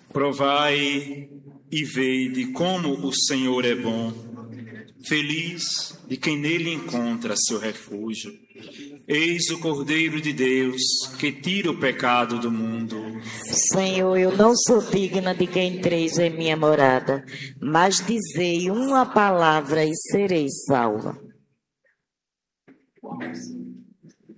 Provai e vede como o Senhor é bom. Feliz de quem nele encontra seu refúgio. Eis o Cordeiro de Deus, que tira o pecado do mundo. Senhor, eu não sou digna de que entreis em minha morada, mas dizei uma palavra e serei salva.